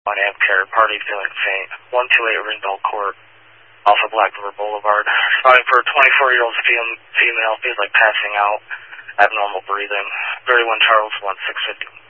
on Amcare, party feeling faint. 128 Ringgold Court, off of Black River Boulevard. Spotting for a 24-year-old female, feels like passing out, abnormal breathing. 31 Charles 1650.